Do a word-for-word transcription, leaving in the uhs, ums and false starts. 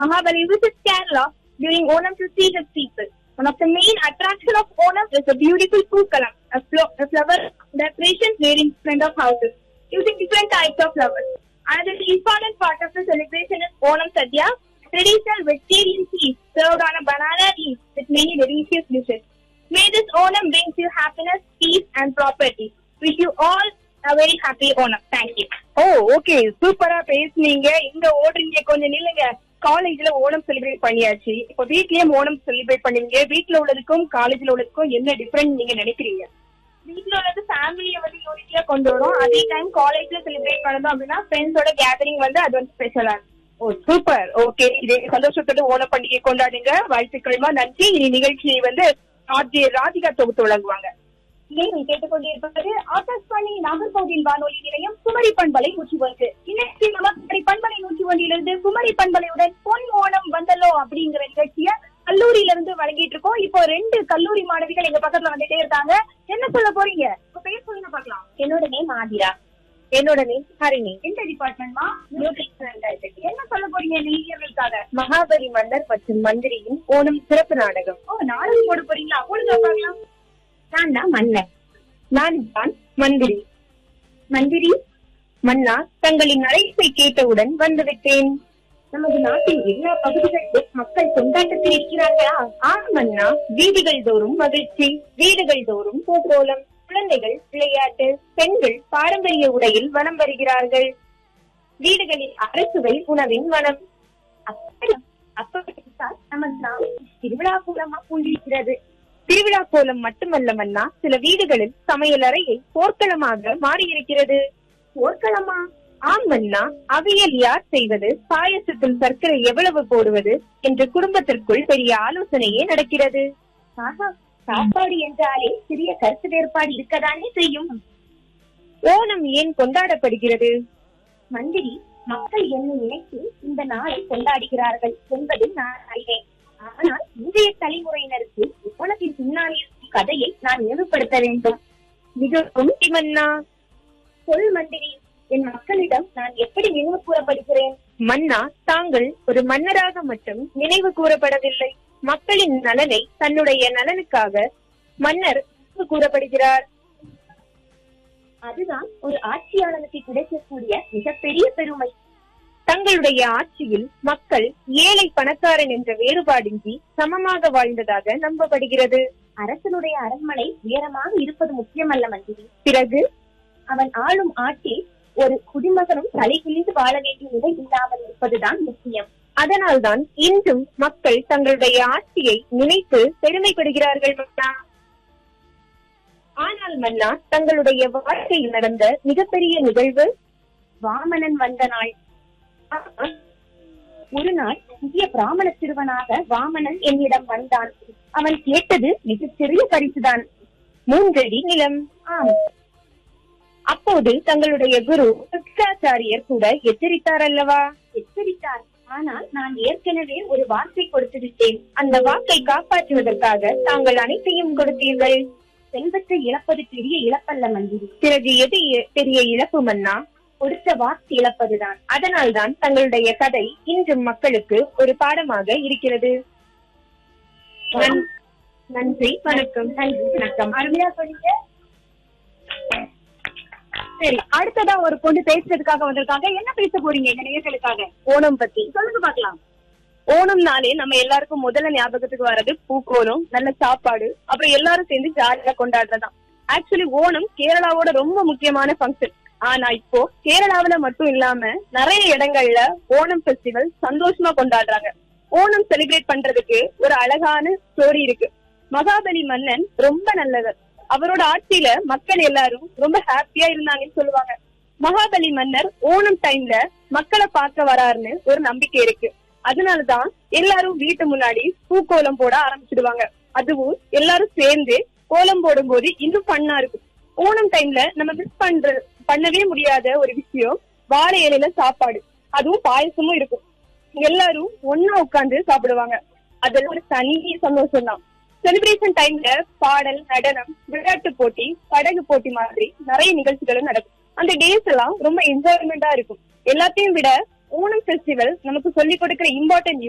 Mahabali visits Kerala during Onam to see his people. One of the main attractions of Onam is the beautiful Pookalam, a, flo- a flower decoration made in front of houses, using different types of flowers. Another important part of the celebration is Onam Sadhya, traditional vegetarian feast served on a banana leaf with many delicious dishes. May this Onam brings you happiness, peace and prosperity. Wish you all a very happy Onam. Thank you. O okay, சூப்பரா பேசுனீங்க. இங்க ஓடுறீங்க, கொஞ்சம் நில்லுங்க. காலேஜ்ல Onam celebrate பண்ணியாச்சு, இப்ப வீட்லயும் ஓணம் செலிப்ரேட் பண்ணுவீங்க. வீட்டுல உள்ளதுக்கும் காலேஜ்ல உள்ளதுக்கும் என்ன டிஃபரெண்ட் நீங்க நினைக்கிறீங்க? வீட்டுல உள்ளது ஃபேமிலியை வந்து யூனிட்டியா கொண்டு வரும். அதே டைம் காலேஜ்ல செலிப்ரேட் பண்ணணும் அப்படின்னா ஃப்ரெண்ட்ஸோட கேதரிங் வந்து அது வந்து ஸ்பெஷலா இருக்கும். ஓ சூப்பர், ஓகே. இதே சந்தோஷத்தோட ஓணம் பண்டிகை கொண்டாடுங்க. வாழ்த்துக்கள்மா, நன்றி. இனி நிகழ்ச்சியை வந்து ஆர்ஜே ராதிகா தொகுத்து வழங்குவாங்க. நீங்கள் கேட்டுக்கொண்டிருப்பது ஆகாஷ்வாணி நாகர்கோவில் வானொலி நிலையம் குமரி பண்பலை நூற்றி ஒன்று. இன்னைக்கு நம்ம குமரி பண்பலை நூற்றி ஒன்றிலிருந்து குமரி பண்பலையுடன் பொன் ஓணம் வந்தலோ அப்படிங்கிற நிகழ்ச்சிய கல்லூரியில இருந்து வழங்கிட்டு இருக்கோம். இப்போ ரெண்டு கல்லூரி மாணவிகள் எங்க பக்கத்துல வந்துட்டே இருக்காங்க. என்ன சொல்ல போறீங்க? உங்க பேர் சொல்லுங்க பாக்கலாம். என்னோட நேம் ஆதிரா. என்னோட நேம் ஹரிணி. எந்த டிபார்ட்மெண்ட்மா? என்ன சொல்ல போறீங்க இளைஞர்களுக்காக? மகாபலி மன்னர் மற்றும் மந்திரியின் ஓணம் சிறப்பு நாடகம். ஓ, நாடகம் போட போறீங்களா? போடுங்க பாக்கலாம். நான் தான் மன்னர். நான் தான் மந்திரி. மந்திரி மன்னா, தங்களின் அழைப்பை கேட்டவுடன் வந்துவிட்டேன். நமது நாட்டின் எல்லா பகுதிகளிலும் மக்கள் கொண்டாட்டத்தில் இருக்கிறார்களா? ஆம் மன்னா, வீதிகள் தோறும் மகிழ்ச்சி, வீடுகள் தோறும் பூகோளம், குழந்தைகள் விளையாட்டு, பெண்கள் பாரம்பரிய உடையில் வலம் வருகிறார்கள். வீடுகளில் அரசுவை உணவின் மனம். அப்படி அப்படித்தான் நமது நாடு திருவிழா கூலமா கொண்டிருக்கிறது. திருவிழா கோலம் மட்டுமல்ல மன்னா, சில வீடுகளில் சமையல் அறையை போர்க்களமாக மாறியிருக்கிறது. போர்க்களமா? ஆம் மன்னா, அவியல் யார் செய்வது, பாயசத்தில் சர்க்கரை எவ்வளவு போடுவது என்று குடும்பத்திற்குள் பெரிய ஆலோசனையே நடக்கிறது. சாப்பாடு என்றாலே சிறிய கருத்து வேறுபாடு இருக்கதானே செய்யும். ஓணம் ஏன் கொண்டாடப்படுகிறது? மந்திரி, மக்கள் என்னை நினைத்து இந்த நாளை கொண்டாடுகிறார்கள் என்பது நான் அறிவேன். ஆனால் இன்றைய தலைமுறையினருக்கு ஓணத்தின் பின்னாடி கதையை நான் நினைவுபடுத்த வேண்டும். மிகவும் மன்னா. சொல் மந்திரி, என் மக்களிடம் நான் எப்படி நினைவு கூறப்படுகிறேன்? மன்னா, தாங்கள் ஒரு மன்னராக மட்டும் நினைவு கூறப்படவில்லை. மக்களின் நலனை தன்னுடைய நலனுக்காக மன்னர் கூறப்படுகிறார். அதுதான் ஒரு ஆட்சியாளனுக்கு கிடைக்கக்கூடிய மிகப்பெரிய பெருமை. தங்களுடைய ஆட்சியில் மக்கள் ஏழை பணக்காரன் என்ற வேறுபாடின்றி சமமாக வாழ்ந்ததாக நம்பப்படுகிறது. அரசனுடைய அரண்மனை உயரமாக இருப்பது முக்கியமல்ல மந்திரி. பிறகு அவன் ஆளும் ஆட்சியில் ஒரு குடிமகனும் தலை குனிந்து வாழ வேண்டிய நிலை இல்லாமல் இருப்பதுதான் முக்கியம். அதனால்தான் இன்றும் மக்கள் தங்களுடைய ஆட்சியை நினைத்து பெருமைப்படுகிறார்கள் மன்னா. ஆனால் மன்னா, தங்களுடைய வாழ்க்கையில் நடந்த மிகப்பெரிய நிகழ்வு வாமனன் வந்த நாள். ஒரு நாள் புதிய பிராமண சிறுவனாக வாமனன் என்னிடம் வந்தான். அவன் கேட்டது மிகச் சிறிய பரிசுதான், மூன்றடி நிலம். ஆம். அப்போது தங்களுடைய குரு சுக்ராச்சாரியர் கூட எச்சரித்தார் அல்லவா? எச்சரித்தார். ஆனால் நான் ஏற்கனவே ஒரு வாக்கை கொடுத்து விட்டேன். அந்த வாக்கை காப்பாற்றுவதற்காக தாங்கள் அனைத்தையும் கொடுத்தீர்கள். செல்வத்தை இழப்பது பெரிய இழப்பல்ல மந்திரி. பிறகு எது பெரிய இழப்பு மன்னா? கொடுத்த வாக்கு இழப்பதுதான். அதனால்தான் தங்களுடைய கதை இன்றும் மக்களுக்கு ஒரு பாடமாக இருக்கிறது. நன்றி, வணக்கம். நன்றி, வணக்கம். அருமையா சொன்னீங்க. சரி, அடுத்ததா ஒரு பொண்ணு பேசுறதுக்காக வந்திருக்காங்க. என்ன பேச போறீங்க இந்த நேயர்களுக்காக? ஓணம் பத்தி சொல்லுங்க பாக்கலாம். ஓணம்னாலே நம்ம எல்லாருக்கும் முதல்ல ஞாபகத்துக்கு வர்றது பூக்கோலம், நல்ல சாப்பாடு, அப்புறம் எல்லாரும் சேர்ந்து ஜாலியா கொண்டாடுறதுதான். ஆக்சுவலி ஓணம் கேரளாவோட ரொம்ப முக்கியமான ஃபங்க்ஷன். ஆனா இப்போ கேரளாவில மட்டும் இல்லாம நிறைய இடங்கள்ல ஓணம் ஃபெஸ்டிவல் சந்தோஷமா கொண்டாடுறாங்க. ஓணம் செலிப்ரேட் பண்றதுக்கு ஒரு அழகான ஸ்டோரி இருக்கு. மகாபலி மன்னன் ரொம்ப நல்லவர். அவரோட ஆட்சியில மக்கள் எல்லாரும் ரொம்ப ஹாப்பியா இருந்தாங்கன்னு சொல்லுவாங்க. மகாபலி மன்னர் ஓணம் டைம்ல மக்களை பார்க்க வராருன்னு ஒரு நம்பிக்கை இருக்கு. அதனாலதான் எல்லாரும் வீட்டு முன்னாடி பூக்கோலம் போட ஆரம்பிச்சிடுவாங்க. அதுவும் எல்லாரும் சேர்ந்து கோலம் போடும் போது இன்னும் ஃபன்னா இருக்கும். ஓணம் டைம்ல நம்ம மிஸ் பண்ற பண்ணவே முடியாத ஒரு விஷயம் வாழை இலையில சாப்பாடு, அதுவும் பாயசமும் இருக்கும். எல்லாரும் ஒன்னா உட்கார்ந்து சாப்பிடுவாங்க. அதெல்லாம் ஒரு தனி சந்தோஷம் தான். செலிப்ரேஷன் டைம்ல பாடல், நடனம், விளையாட்டு போட்டி, படகு போட்டி மாதிரி நிறைய நிகழ்ச்சிகளும் நடக்கும். அந்த டேஸ் எல்லாம் ரொம்ப என்ஜாய்மெண்டா இருக்கும். எல்லாத்தையும் விட ஓணம் ஃபெஸ்டிவல் நமக்கு சொல்லிக் கொடுக்கிற இம்பார்ட்டன்ட்